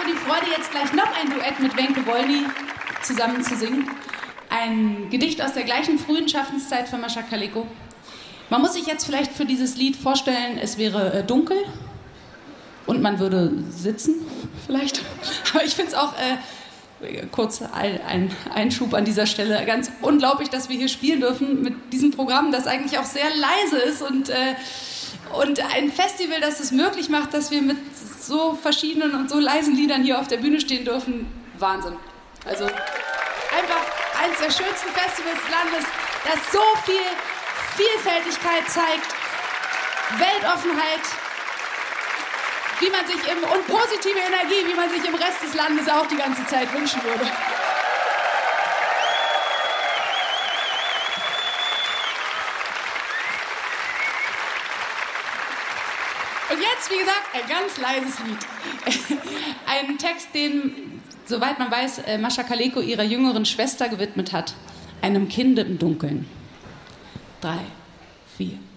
habe die Freude, jetzt gleich noch ein Duett mit Wenke Wolny zusammen zu singen. Ein Gedicht aus der gleichen frühen Schaffenszeit von Mascha Kaleko. Man muss sich jetzt vielleicht für dieses Lied vorstellen, es wäre dunkel und man würde sitzen vielleicht. Aber ich finde es auch, kurz ein Einschub an dieser Stelle, ganz unglaublich, dass wir hier spielen dürfen mit diesem Programm, das eigentlich auch sehr leise ist und ein Festival, das es möglich macht, dass wir mit so verschiedenen und so leisen Liedern hier auf der Bühne stehen dürfen. Wahnsinn. Also einfach eines der schönsten Festivals des Landes, das so viel Vielfältigkeit zeigt, Weltoffenheit, wie man sich und positive Energie, wie man sich im Rest des Landes auch die ganze Zeit wünschen würde. Und jetzt, wie gesagt, ein ganz leises Lied. Ein Text, den, soweit man weiß, Mascha Kaleko ihrer jüngeren Schwester gewidmet hat. Einem Kind im Dunkeln. 3, 4.